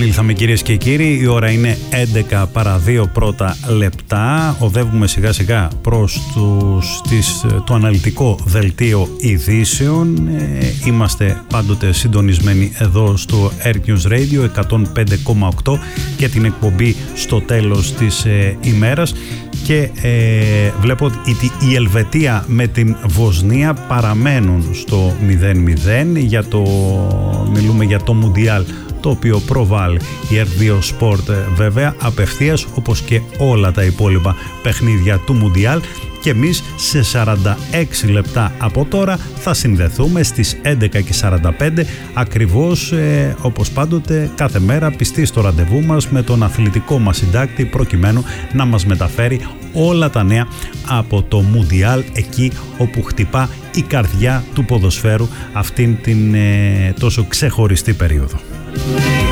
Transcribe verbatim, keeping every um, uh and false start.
Επανήλθαμε κυρίες και κύριοι, η ώρα είναι έντεκα παρά δύο πρώτα λεπτά. Οδεύουμε σιγά σιγά προς τους, τις, το αναλυτικό δελτίο ειδήσεων. Ε, είμαστε πάντοτε συντονισμένοι εδώ στο Air News Radio εκατόν πέντε κόμμα οκτώ και την εκπομπή στο τέλος της ε, ημέρας. Και ε, βλέπω ότι η Ελβετία με την Βοσνία παραμένουν στο μηδέν μηδέν. Για το, μιλούμε για το Μουντιάλ, το οποίο προβάλλει η αρ δύο Sport βέβαια απευθείας, όπως και όλα τα υπόλοιπα παιχνίδια του Μουντιάλ. Και εμείς σε σαράντα έξι λεπτά από τώρα θα συνδεθούμε στις έντεκα και σαράντα πέντε ακριβώς ε, όπως πάντοτε κάθε μέρα, πιστοί στο ραντεβού μας με τον αθλητικό μας συντάκτη, προκειμένου να μας μεταφέρει όλα τα νέα από το Μουντιάλ, εκεί όπου χτυπά η καρδιά του ποδοσφαίρου αυτήν την ε, τόσο ξεχωριστή περίοδο.